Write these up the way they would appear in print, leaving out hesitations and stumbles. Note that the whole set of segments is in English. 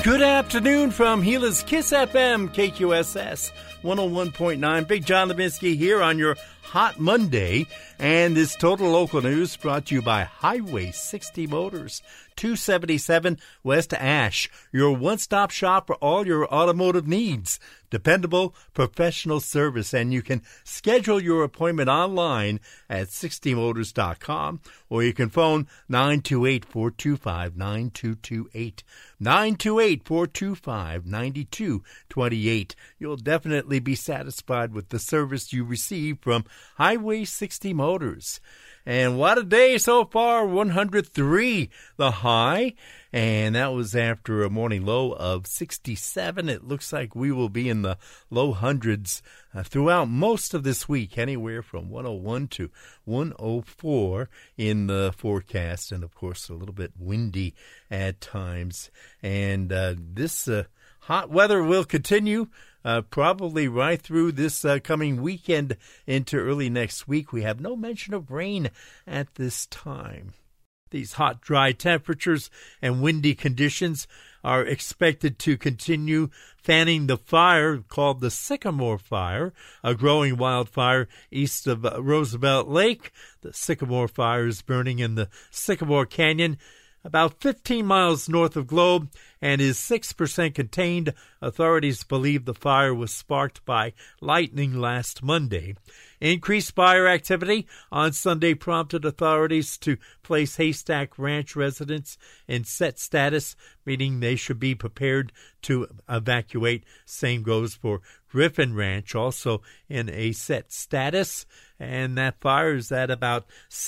Good afternoon from Gila's Kiss FM, KQSS 101.9. Big John Levinsky here on your Hot Monday. And this Total Local News brought to you by Highway 60 Motors, 277 West Ash, your one-stop shop for all your automotive needs. Dependable, professional service, and you can schedule your appointment online at 60motors.com, or you can phone 928-425-9228, 928-425-9228. You'll definitely be satisfied with the service you receive from Highway 60 Motors. And what a day so far, 103 the high, and that was after a morning low of 67. It looks like we will be in the low hundreds throughout most of this week, anywhere from 101 to 104 in the forecast, and of course a little bit windy at times. And this hot weather will continue probably right through this coming weekend into early next week. We have no mention of rain at this time. These hot, dry temperatures and windy conditions are expected to continue fanning the fire called the Sycamore Fire, a growing wildfire east of Roosevelt Lake. The Sycamore Fire is burning in the Sycamore Canyon, about 15 miles north of Globe, and is 6% contained. Authorities believe the fire was sparked by lightning last Monday. Increased fire activity on Sunday prompted authorities to place Haystack Ranch residents in set status, meaning they should be prepared to evacuate. Same goes for Griffin Ranch, also in a set status. And that fire is at about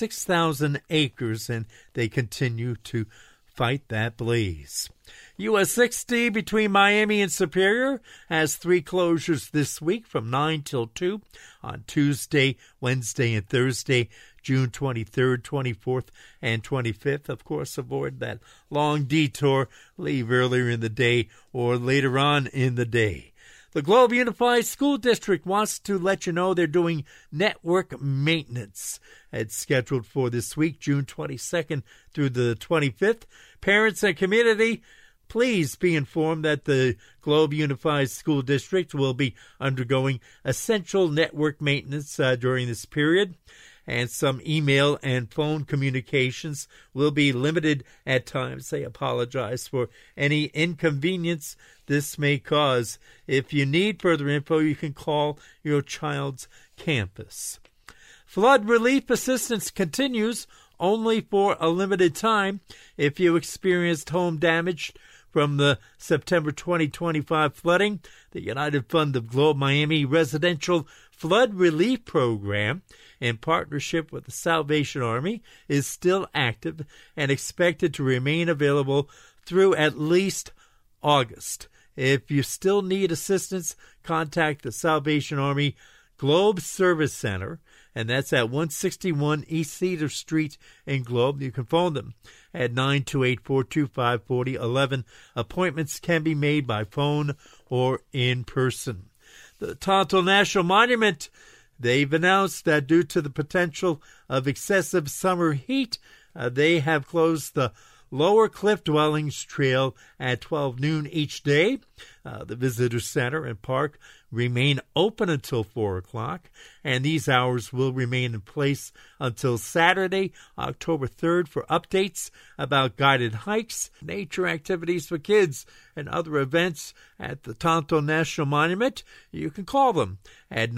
6,000 acres, and they continue to fight that blaze. US 60 between Miami and Superior has 3 closures this week from 9 till 2 on Tuesday, Wednesday, and Thursday, June 23rd, 24th, and 25th. Of course, avoid that long detour. Leave earlier in the day or later on in the day. The Globe Unified School District wants to let you know they're doing network maintenance. It's scheduled for this week, June 22nd through the 25th. Parents and community, please be informed that the Globe Unified School District will be undergoing essential network maintenance during this period, and some email and phone communications will be limited at times. They apologize for any inconvenience this may cause. If you need further info, you can call your child's campus. Flood relief assistance continues only for a limited time. If you experienced home damage from the September 2025 flooding, the United Fund of Globe Miami Residential Flood Relief Program, in partnership with the Salvation Army, is still active and expected to remain available through at least August. If you still need assistance, contact the Salvation Army Globe Service Center, and that's at 161 East Cedar Street in Globe. You can phone them at 928-425-4011. Appointments can be made by phone or in person. The Tonto National Monument, they've announced that due to the potential of excessive summer heat, they have closed the Lower Cliff Dwellings Trail at 12 noon each day. The Visitor Center and Park remain open until 4 o'clock, and these hours will remain in place until Saturday, October 3rd, for updates about guided hikes, nature activities for kids, and other events at the Tonto National Monument. You can call them at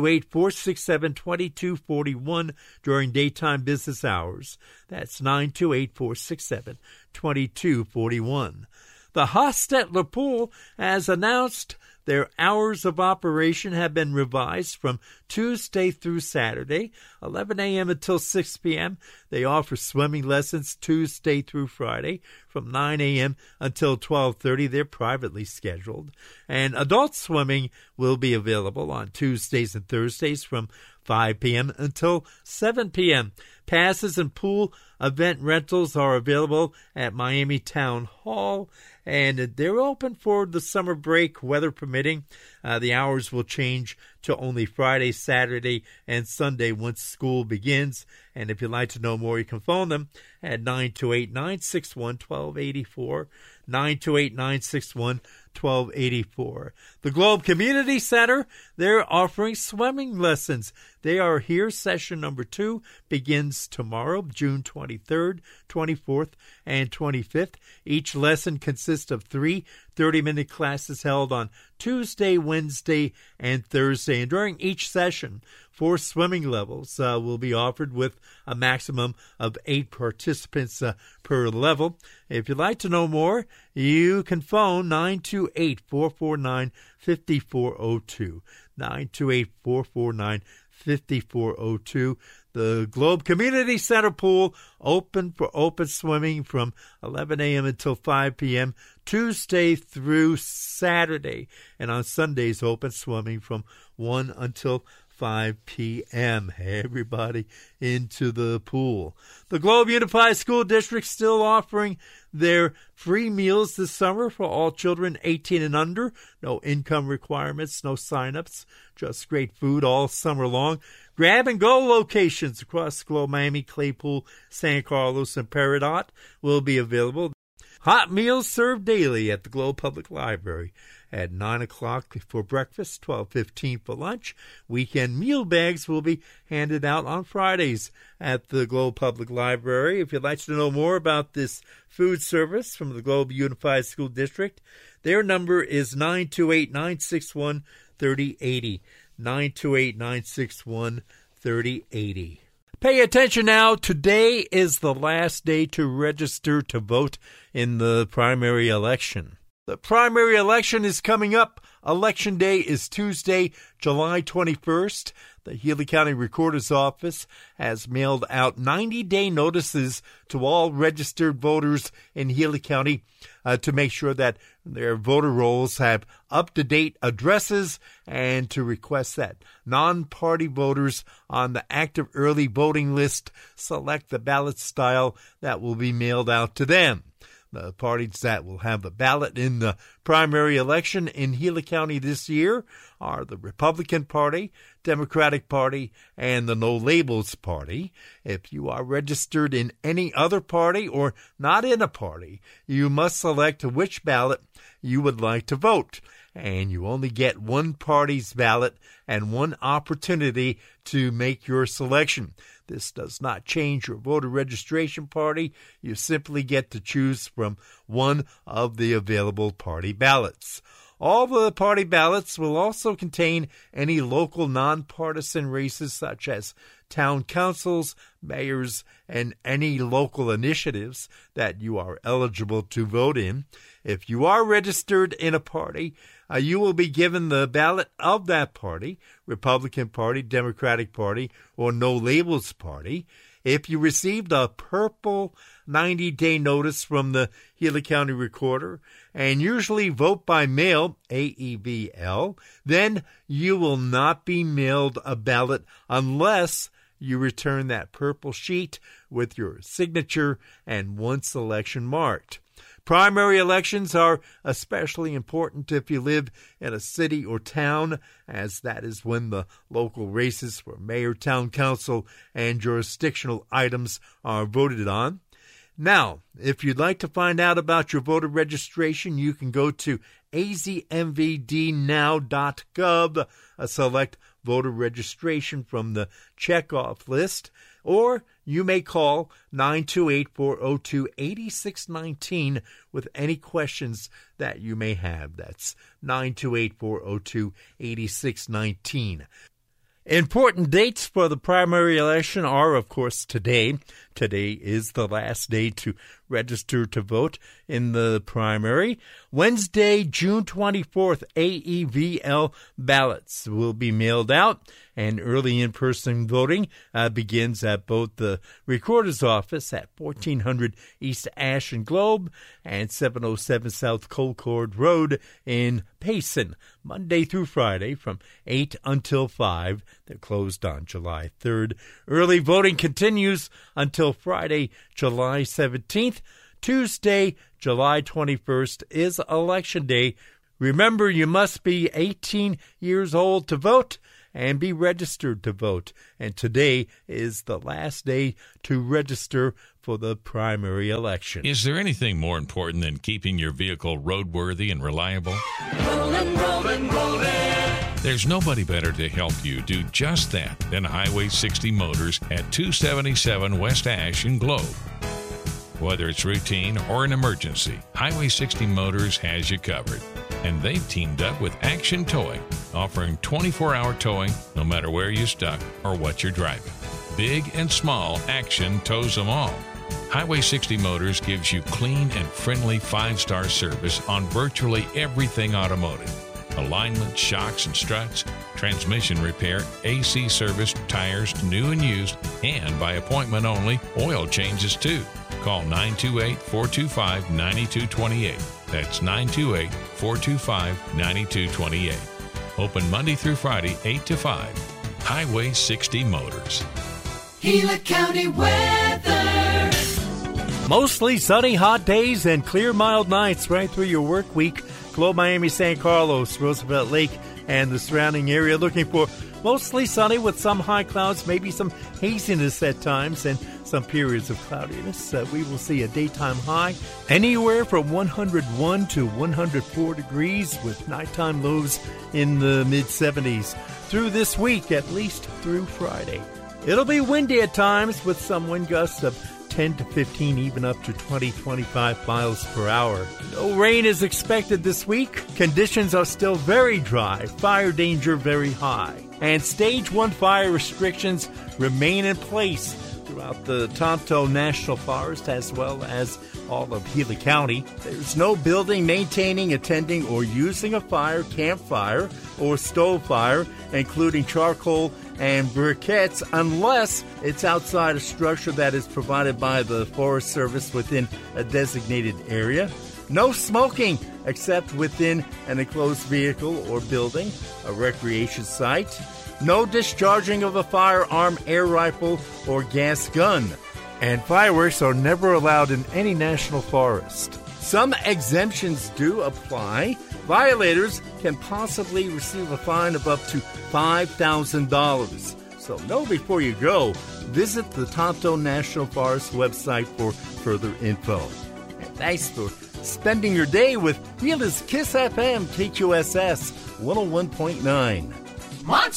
928-467-2241 during daytime business hours. That's 928-467-2241. The Hostetler Pool has announced their hours of operation have been revised from Tuesday through Saturday, 11 a.m. until 6 p.m. They offer swimming lessons Tuesday through Friday from 9 a.m. until 12:30. They're privately scheduled. And adult swimming will be available on Tuesdays and Thursdays from 5 p.m. until 7 p.m. Passes and pool event rentals are available at Miami Town Hall, and they're open for the summer break, weather permitting. The hours will change to only Friday, Saturday, and Sunday once school begins. And if you'd like to know more, you can phone them at 928-961-1284, 928-961-1284. The Globe Community Center, they're offering swimming lessons. They are here. Session number 2 begins tomorrow, June 23rd, 24th, and 25th. Each lesson consists of 3 30-minute classes held on Tuesday, Wednesday, and Thursday. And during each session, 4 swimming levels will be offered with a maximum of 8 participants per level. If you'd like to know more, you can phone 928-449-5402, 928-449-5402. The Globe Community Center pool open for open swimming from 11 a.m. until 5 p.m. Tuesday through Saturday, and on Sundays open swimming from 1 until 5 p.m. Everybody into the pool. The Globe Unified School District still offering their free meals this summer for all children 18 and under. No income requirements, no sign-ups, just great food all summer long. Grab-and-go locations across the Globe, Miami, Claypool, San Carlos, and Peridot will be available. Hot meals served daily at the Globe Public Library at 9 o'clock for breakfast, 12:15 for lunch. Weekend meal bags will be handed out on Fridays at the Globe Public Library. If you'd like to know more about this food service from the Globe Unified School District, their number is 928-961-3080, 928-961-3080. Pay attention now. Today is the last day to register to vote in the primary election. The primary election is coming up. Election Day is Tuesday, July 21st. The Healy County Recorder's Office has mailed out 90-day notices to all registered voters in Healy County to make sure that their voter rolls have up-to-date addresses and to request that non-party voters on the active early voting list select the ballot style that will be mailed out to them. The parties that will have a ballot in the primary election in Healy County this year are the Republican Party, Democratic Party, and the No Labels Party. If you are registered in any other party or not in a party, you must select which ballot you would like to vote. And you only get one party's ballot and one opportunity to make your selection. This does not change your voter registration party. You simply get to choose from one of the available party ballots. All the party ballots will also contain any local nonpartisan races such as town councils, mayors, and any local initiatives that you are eligible to vote in. If you are registered in a party, you will be given the ballot of that party, Republican Party, Democratic Party, or No Labels Party. If you received a purple 90-day notice from the Healy County Recorder and usually vote by mail, AEBL, then you will not be mailed a ballot unless you return that purple sheet with your signature and one selection marked. Primary elections are especially important if you live in a city or town, as that is when the local races for mayor, town council, and jurisdictional items are voted on. Now, if you'd like to find out about your voter registration, you can go to azmvdnow.gov, select voter registration from the checkoff list, or you may call 928-402-8619 with any questions that you may have. That's 928-402-8619. Important dates for the primary election are, of course, today. Today is the last day to register to vote in the primary. Wednesday, June 24th, AEVL ballots will be mailed out, and early in-person voting begins at both the Recorder's Office at 1400 East Ash and Globe and 707 South Concord Road in Payson, Monday through Friday from 8 until 5. They're closed on July 3rd. Early voting continues until Friday, July 17th. Tuesday, July 21st is Election Day. Remember, you must be 18 years old to vote and be registered to vote. And today is the last day to register for the primary election. Is there anything more important than keeping your vehicle roadworthy and reliable? Rollin'. There's nobody better to help you do just that than Highway 60 Motors at 277 West Ash in Globe. Whether it's routine or an emergency, Highway 60 Motors has you covered. And they've teamed up with Action Towing, offering 24-hour towing no matter where you're stuck or what you're driving. Big and small, Action tows them all. Highway 60 Motors gives you clean and friendly 5-star service on virtually everything automotive. Alignment, shocks and struts, transmission repair, AC service, tires, new and used, and by appointment only, oil changes too. Call 928-425-9228. That's 928-425-9228. Open Monday through Friday, 8 to 5. Highway 60 Motors. Gila County weather. Mostly sunny, hot days and clear, mild nights right through your work week. Globe, Miami, San Carlos, Roosevelt Lake, and the surrounding area looking for mostly sunny with some high clouds, maybe some haziness at times, and some periods of cloudiness. We will see a daytime high anywhere from 101 to 104 degrees with nighttime lows in the mid-70s through this week, at least through Friday. It'll be windy at times with some wind gusts of 10 to 15, even up to 20-25 miles per hour. No rain is expected this week. Conditions are still very dry. Fire danger very high. And Stage 1 fire restrictions remain in place throughout the Tonto National Forest as well as all of Gila County. There's no building, maintaining, attending, or using a fire, campfire, or stove fire, including charcoal and briquettes, unless it's outside a structure that is provided by the Forest Service within a designated area. No smoking except within an enclosed vehicle or building, a recreation site. No discharging of a firearm, air rifle, or gas gun. And fireworks are never allowed in any national forest. Some exemptions do apply. Violators can possibly receive a fine of up to $5,000. So know before you go. Visit the Tonto National Forest website for further info. And thanks for spending your day with Gila's Kiss FM KQSS 101.9.